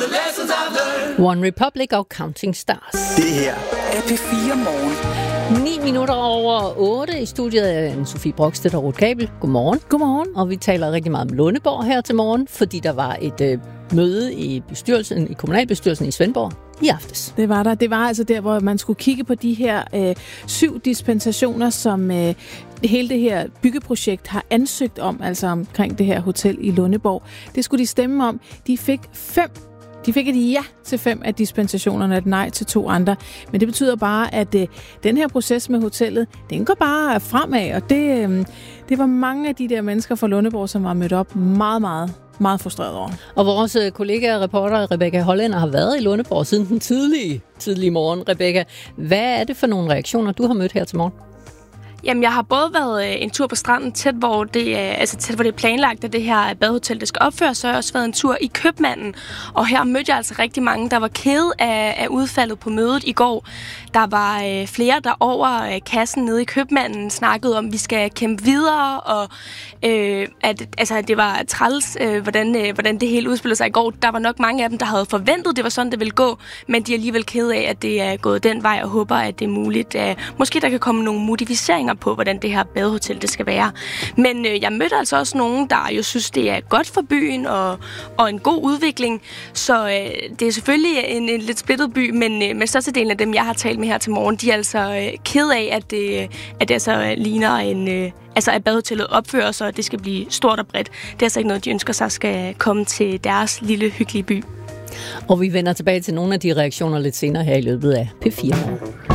One Republic og Counting Stars. Det her er P4 Morgen. 9 minutter over 8 i studiet af Sofie Brokstedt og Ruth Kabel. Godmorgen. Godmorgen. Og vi taler rigtig meget om Lundeborg her til morgen, fordi der var et møde i kommunalbestyrelsen i Svendborg i aftes. Det var der. Det var altså der, hvor man skulle kigge på de her 7 dispensationer, som hele det her byggeprojekt har ansøgt om, altså omkring det her hotel i Lundeborg. Det skulle de stemme om. De fik et ja til 5 af dispensationerne, et nej til 2 andre. Men det betyder bare, at den her proces med hotellet, den går bare fremad, og det var mange af de der mennesker fra Lundeborg, som var mødt op meget frustreret over. Og vores kollega og reporter Rebecca Hollænder har været i Lundeborg siden den tidlige morgen. Rebecca, hvad er det for nogle reaktioner, du har mødt her til morgen? Jamen, jeg har både været en tur på stranden, tæt hvor det er planlagt, at det her badehotel det skal opføres, så har jeg også været en tur i Købmanden. Og her mødte jeg altså rigtig mange, der var kede af udfaldet på mødet i går. Der var flere, der over kassen nede i Købmanden snakkede om, at vi skal kæmpe videre, og at det var træls, hvordan det hele udspillede sig i går. Der var nok mange af dem, der havde forventet, det var sådan, det ville gå, men de er alligevel kede af, at det er gået den vej, og håber, at det er muligt. Måske der kan komme nogle modificeringer på, hvordan det her badehotel det skal være. Men jeg mødte altså også nogen, der jo synes, det er godt for byen og en god udvikling. Så det er selvfølgelig en lidt splittet by, men størstedelen af dem, jeg har talt med her til morgen, de er altså ked af, at det altså ligner at badehotellet opfører sig, og det skal blive stort og bredt. Det er altså ikke noget, de ønsker sig skal komme til deres lille, hyggelige by. Og vi vender tilbage til nogle af de reaktioner lidt senere her i løbet af P4.